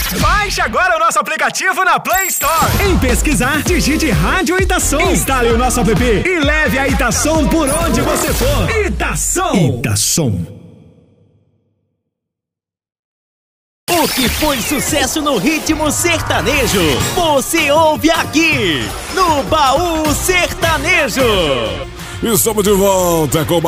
Baixe agora o nosso aplicativo na Play Store. Em pesquisar, digite Rádio Itação. Instale o nosso app e leve a Itação por onde você for. Itação. O que foi sucesso no ritmo sertanejo, você ouve aqui, no Baú Sertanejo. Estamos de volta com